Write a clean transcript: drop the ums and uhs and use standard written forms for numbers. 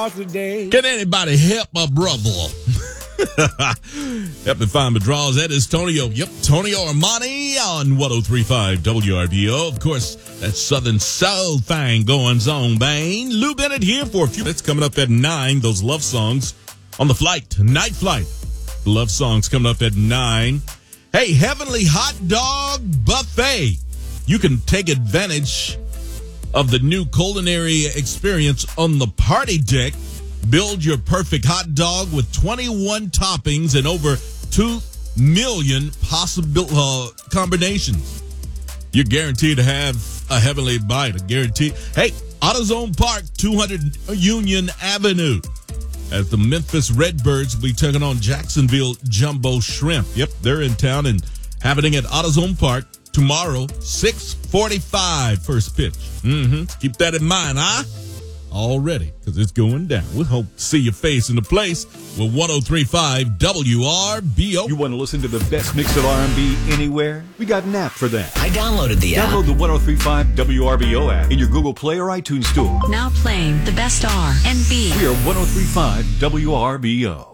draws today. Can anybody help a brother? Help me find my draws. That is Tonio. Yep, Tonio Armani on 103.5 WRBO. Of course, that Southern Soul thing going on, Bane. Lou Bennett here for a few minutes. Coming up at 9, those love songs on the flight. Night flight. Love songs coming up at 9. Hey, Heavenly Hot Dog Buffet. You can take advantage of the new culinary experience on the party deck. Build your perfect hot dog with 21 toppings and over 2 million possible combinations. You're guaranteed to have a heavenly bite. A guarantee. Hey, AutoZone Park, 200 Union Avenue. As the Memphis Redbirds will be taking on Jacksonville Jumbo Shrimp. Yep, they're in town and happening at AutoZone Park tomorrow, 6:45 first pitch. Keep that in mind, huh? Already, because it's going down. We hope to see your face in the place with 103.5 WRBO. You want to listen to the best mix of R&B anywhere? We got an app for that. I downloaded the app. Download the 103.5 WRBO app in your Google Play or iTunes store. Now playing the best R&B. We are 103.5 WRBO.